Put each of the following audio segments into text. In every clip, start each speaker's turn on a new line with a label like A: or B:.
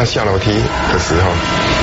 A: 要下楼梯的时候，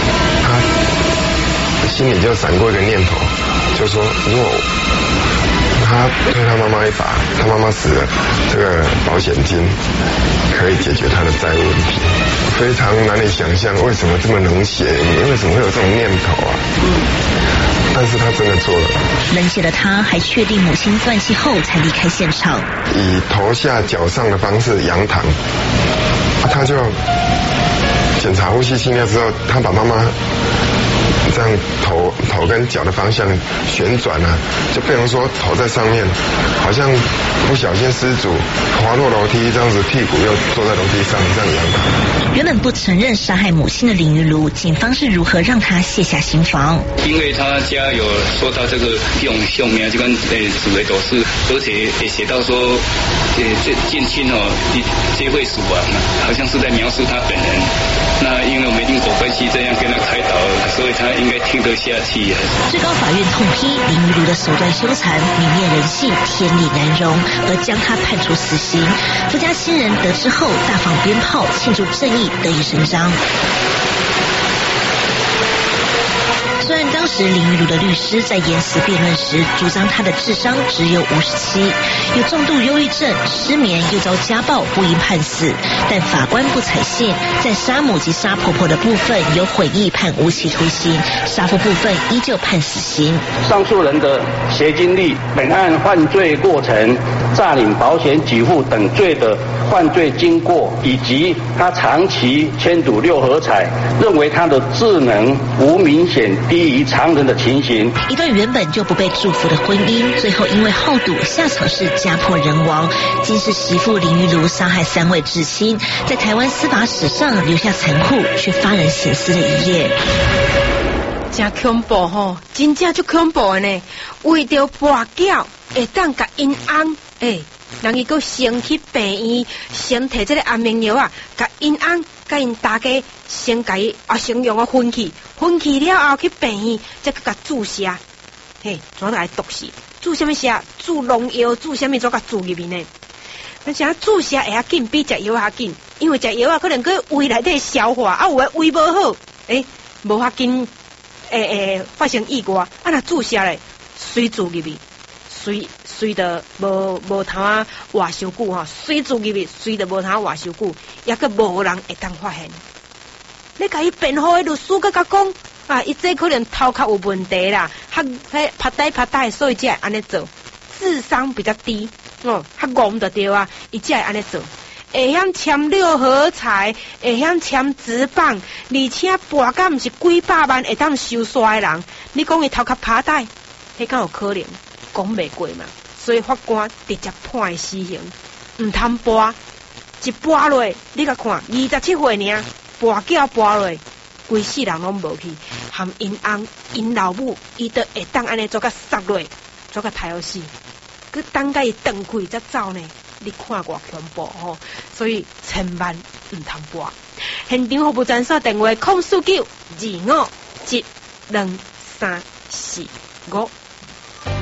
A: 他心里就闪过一个念头，就说如果他推他妈妈一把，他妈妈死了，这个保险金可以解决他的债务问题。非常难以想象为什么这么冷血，你为什么会有这种念头啊？但是他真的做了。
B: 冷血的他还确定母亲断气后才离开现场，
A: 以头下脚上的方式扬躺，他就检查呼吸心跳之后，他把妈妈这样头跟脚的方向旋转啊，就变成说头在上面，好像不小心失足滑落楼梯，这样子屁股又坐在楼梯上，这样扬躺。
B: 原本不承认杀害母亲的林于如，警方是如何让他卸下心防？
C: 因为他家有说到这个用姓名，这个死的都是，而且也写到说，这近亲皆会死亡，好像是在描述他本人。那因为我们因果关系这样跟他开导，所以他应该听得下去。
B: 最高法院痛批林于如的手段凶残，泯灭人性，天理难容，而将他判处死刑。夫家亲人得知后大放鞭炮，庆祝正义得以伸张。虽然当时林于如的律师在言辞辩论时主张他的智商只有57，有重度忧郁症、失眠，又遭家暴，不应判死，但法官不采信，在杀母及杀婆婆的部分有悔意，判无期徒刑，杀父部分依旧判死刑。
D: 上诉人的学经历、本案犯罪过程、诈领保险给付等罪的犯罪经过，以及他长期签赌6合彩，认为他的智能无明显低于常人的情形。
B: 一段原本就不被祝福的婚姻，最后因为好赌下场是家破人亡。今是媳妇林于如杀害3位至亲，在台湾司法史上留下残酷却发人省思的一页。
E: 真恐怖吼，真正就恐怖的呢！为着跋筊，会当甲因翁人伊个先去病院，先摕这个安眠药啊，甲因翁甲因大家先甲伊先用分去了后去病院，再甲注射，怎来毒死？注什么射？注农药？注什么？怎甲注入面呢？而且注射会较紧，比食药较紧，因为食药啊可能个胃内底消化，有诶胃无好，无较紧，发生意外。若注射咧，随注入面。随着无通啊活伤久吼，随注入去，随着无通啊活伤久，也个无人会当发现。你甲伊辩护的律师佮讲伊这可能头壳有问题啦，拍呆，所以才会安尼做，智商比较低较戆就对啊，伊才会安尼做。会晓签6合彩，会晓签纸棒，而且博甲毋是几百万会当收煞的人，你讲伊头壳拍呆，迄敢有可能？讲袂过嘛，所以法官直接判死刑，唔通拔，一拔落，你甲看，27岁尔，拔脚拔落，规世人拢无去，含因翁、因老母，伊都会当安尼做甲杀落，做甲杀好死，佮等甲伊断开才走呢，你看偌恐怖吼，所以千万唔通拔。现场服务专线電話04925123445。